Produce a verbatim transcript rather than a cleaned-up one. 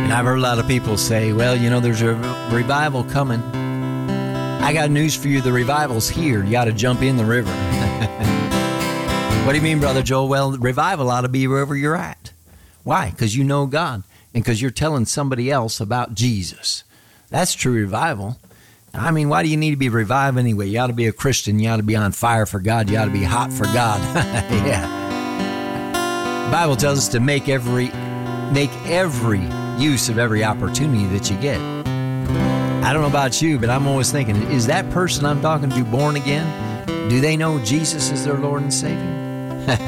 And I've heard a lot of people say, well, you know, there's a revival coming. I got news for you. The revival's here. You got to jump in the river. What do you mean, Brother Joel? Well, revival ought to be wherever you're at. Why? Because you know God and because you're telling somebody else about Jesus. That's true revival. I mean, why do you need to be revived anyway? You ought to be a Christian. You ought to be on fire for God. You ought to be hot for God. Yeah. The Bible tells us to make every, make every use of every opportunity that you get. I don't know about you, but I'm always thinking, is that person I'm talking to born again? Do they know Jesus is their Lord and Savior?